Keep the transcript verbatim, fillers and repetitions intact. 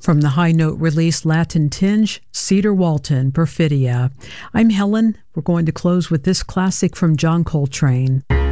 From the high note release Latin Tinge, Cedar Walton, Perfidia. I'm Helen. We're going to close with this classic from John Coltrane.